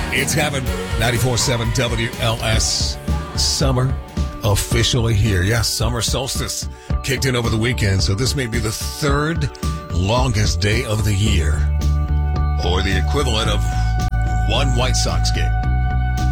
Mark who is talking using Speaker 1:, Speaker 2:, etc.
Speaker 1: It's happened. 94.7 WLS. Summer officially here. Yes, summer solstice kicked in over the weekend, so this may be the third longest day of the year, or the equivalent of one White Sox game.